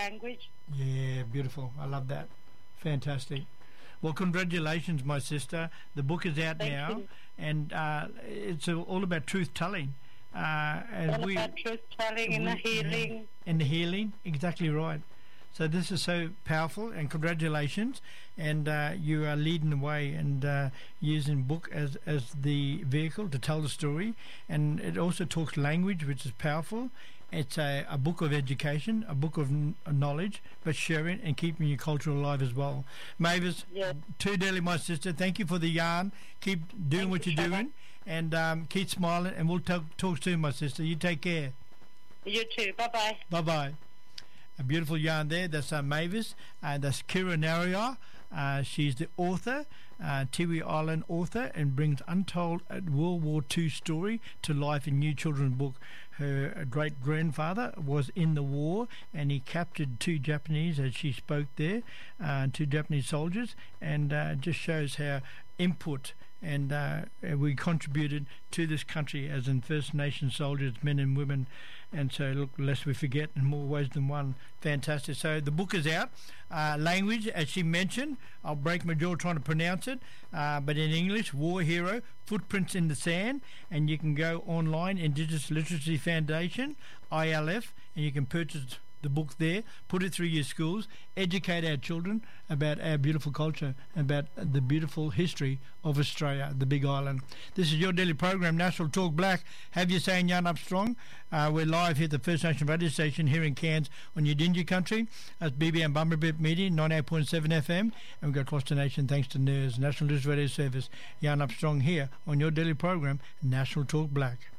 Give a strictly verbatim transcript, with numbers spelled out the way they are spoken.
language. Yeah, beautiful. I love that. Fantastic. Well, congratulations, my sister. The book is out Thank now, you. and uh, it's all about truth-telling. Uh, and All we, about truth-telling and the we- healing. and the healing, exactly right. So this is so powerful, and congratulations. And uh, you are leading the way and uh, using book as, as the vehicle to tell the story. And it also talks language, which is powerful. It's a, a book of education, a book of n- knowledge, but sharing and keeping your culture alive as well. Mavis, Yes. too dearly, my sister, thank you for the yarn. Keep doing Thank what you, you're Trevor. doing, and um, keep smiling, and we'll talk, talk soon, my sister. You take care. You too. Bye-bye. Bye-bye. A beautiful yarn there. That's uh, Mavis. Uh, that's Kira Naria. Uh, she's the author, uh, Tiwi Island author, and brings untold uh, World War Two story to life in new children's book. Her great-grandfather was in the war, and he captured two Japanese, as she spoke there, uh, two Japanese soldiers, and uh, just shows how input and uh, we contributed to this country as in First Nation soldiers, men and women. And so, look, lest we forget, in more ways than one. Fantastic. So the book is out. Uh, language, as she mentioned, I'll break my jaw trying to pronounce it, uh, but in English, War Hero, Footprints in the Sand. And you can go online, Indigenous Literacy Foundation, I L F, and you can purchase the book there, put it through your schools, educate our children about our beautiful culture, about the beautiful history of Australia, the Big Island. This is your daily program, National Talk Black. Have you saying Yarn Up Strong? Uh, we're live here at the First Nation radio station here in Cairns on Yidinja country. That's B B M Bumblebee Media, ninety-eight point seven F M. And we go across the nation thanks to N I R S, National News Radio Service. Yarn Up Strong here on your daily program, National Talk Black.